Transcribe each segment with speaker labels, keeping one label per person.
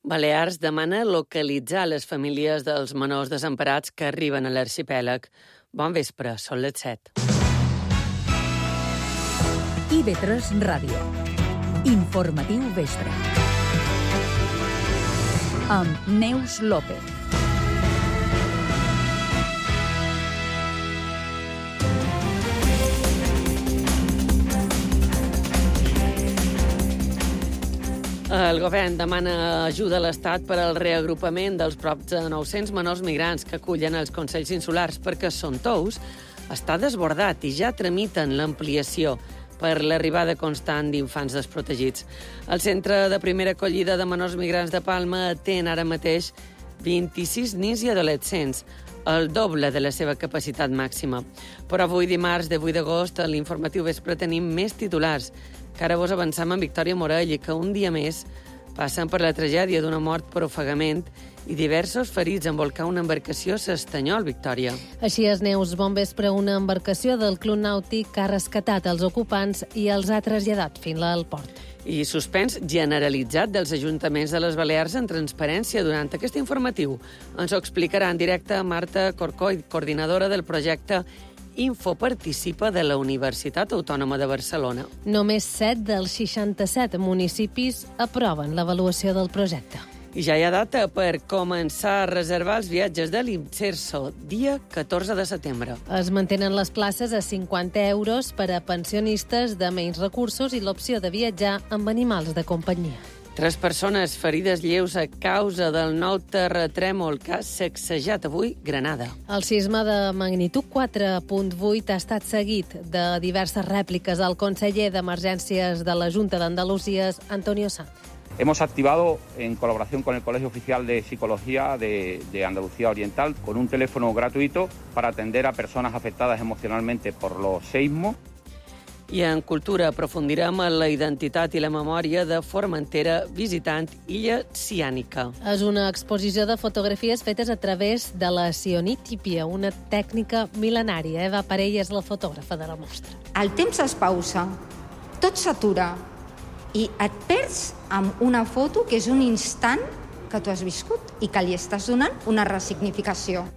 Speaker 1: Balears demana localitzar les famílies dels menors desemparats que arriben a l'arxipèlag. Bon vespre, són les 7.
Speaker 2: IB3 Ràdio. Informatiu vespre. Amb Neus López.
Speaker 1: El govern demana ajuda a l'Estat per al reagrupament dels prop de 900 menors migrants que acullen els Consells Insulars perquè Son Tous està desbordat i ja tramiten l'ampliació per l'arribada constant d'infants desprotegits. El Centre de Primera Acollida de Menors Migrants de Palma atén ara mateix 26 nins i adolescents, el doble de la seva capacitat màxima. Però avui, dimarts, de 8 d'agost, a l'Informatiu Vespre tenim més titulars, que ara vos avancem amb Victòria Morell i que un dia més passen per la tragèdia d'una mort per ofegament i diversos ferits en volcar una embarcació a s'Estanyol, Victòria.
Speaker 3: Així és, Neus. Bon vespre. Una embarcació del Club Nàutic ha rescatat els ocupants i els ha traslladat fins al port.
Speaker 1: I suspens generalitzat dels ajuntaments de les Balears en transparència durant aquest informatiu. Ens ho explicarà en directe Marta Corcoy, coordinadora del projecte Infoparticipa de la Universitat Autònoma de Barcelona.
Speaker 3: Només 7 dels 67 municipis aproven l'avaluació del projecte.
Speaker 1: I ja hi ha data per començar a reservar els viatges de l'Imserso, dia 14 de setembre.
Speaker 3: Es mantenen les places a 50 euros per a pensionistes de menys recursos i l'opció de viatjar amb animals de companyia.
Speaker 1: 3 persones ferides lleus a causa del nou terratrèmol que ha sacsejat avui Granada.
Speaker 3: El sisme de magnitud 4.8 ha estat seguit de diverses rèpliques. El conseller d'Emergències de la Junta d'Andalusia, Antonio Sanz.
Speaker 4: Hemos activado, en colaboración con el Colegio Oficial de Psicología de Andalucía Oriental, con un teléfono gratuito para atender a personas afectadas emocionalmente por los seismos.
Speaker 1: I en cultura aprofundirem en la identitat i la memòria de Formentera visitant Illa Ciànica.
Speaker 3: És una exposició de fotografies fetes a través de la cionítípia, una tècnica mil·lenària. Eva Parell és la fotògrafa de la mostra.
Speaker 5: El temps es pausa, tot s'atura i et perds amb una foto que és un instant que tu has viscut i que li estàs donant una ressignificació.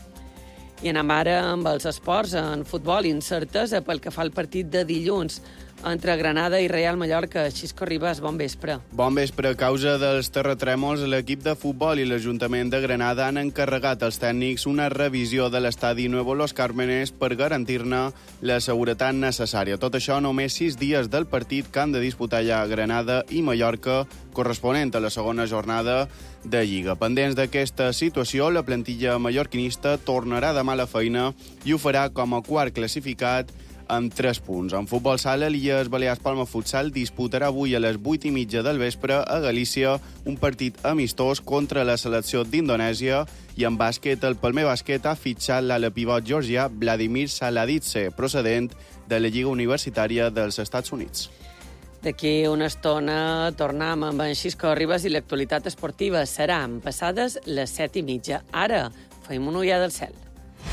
Speaker 1: I anem ara amb els esports. En futbol, incertesa pel que fa al partit de dilluns entre Granada i Real Mallorca. Xisco Ribas, bon vespre.
Speaker 6: Bon vespre. A causa dels terratrèmols, l'equip de futbol i l'Ajuntament de Granada han encarregat als tècnics una revisió de l'estadi Nuevo Los Cármenes per garantir-ne la seguretat necessària. Tot això només 6 dies del partit que han de disputar ja Granada i Mallorca, corresponent a la segona jornada de Lliga. Pendents d'aquesta situació, la plantilla mallorquinista tornarà demà a la feina i ho farà com a quart classificat amb 3 punts. En futbol sala, l'Illes Balears Palma Futsal disputarà avui a les 8:30 del vespre a Galícia un partit amistós contra la selecció d'Indonèsia. I en bàsquet, el Palmer Bàsquet ha fitxat l'ala pivot georgià Vladimir Saladidze, procedent de la Lliga Universitària dels Estats Units.
Speaker 1: D'aquí una estona tornem amb en Xisco Ribas i l'actualitat esportiva. Seran passades les 7:30. Ara fem una ullada al cel.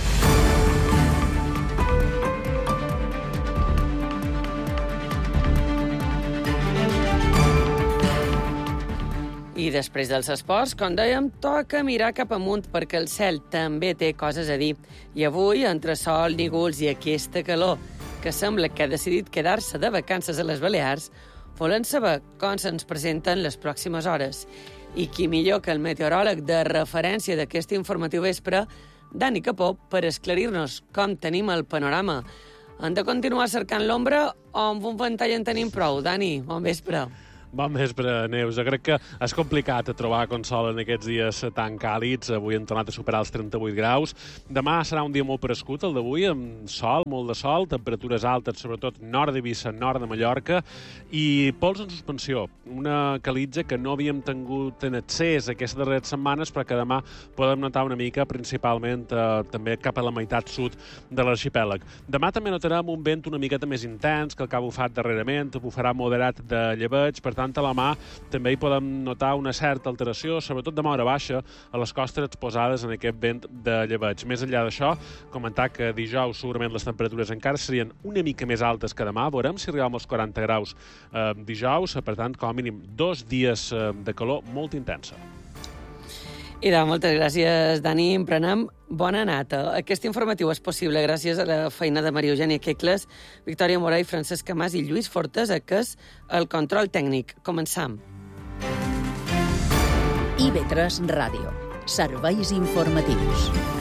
Speaker 1: I després dels esports, com dèiem, toca mirar cap amunt perquè el cel també té coses a dir. I avui, entre sol, nígols i aquesta calor, que sembla que ha decidit quedar-se de vacances a les Balears, volen saber com se'ns presenten les pròximes hores. I qui millor que el meteoròleg de referència d'aquest informatiu vespre, Dani Capó, per esclarir-nos com tenim el panorama. Hem de continuar cercant l'ombra o amb un ventall en tenim prou? Dani, bon vespre.
Speaker 7: Bon vespre, Neus. Jo crec que és complicat trobar consol en aquests dies tan càlids. Avui hem tornat a superar els 38 graus. Demà serà un dia molt prescut, el d'avui, amb sol, molt de sol, temperatures altes, sobretot nord d'Eivissa, nord de Mallorca, i pols en suspensió. Una calitja que no havíem tingut en excés aquestes darreres setmanes, però que demà podem notar una mica, principalment també cap a la meitat sud de l'arxipèlag. Demà també notarem un vent una miqueta més intens, que el que ha bufat darrerament, bufarà moderat de llebeig, per tant a la mà també hi podem notar una certa alteració, sobretot de hora baixa, a les costes exposades en aquest vent de llebeig. Més enllà d'això, comentar que dijous segurament les temperatures encara serien una mica més altes que demà. Veurem si arribem als 40 graus dijous, per tant, com a mínim 2 dies de calor molt intensa.
Speaker 1: Moltes gràcies, Dani. En prenem bona nata. Aquest informatiu és possible gràcies a la feina de Maria Eugènia Quecles, Victòria Morà i Francesc Mas i Lluís Fortes, que és el control tècnic. Començam.
Speaker 2: IB3 Ràdio. Serveis informatius.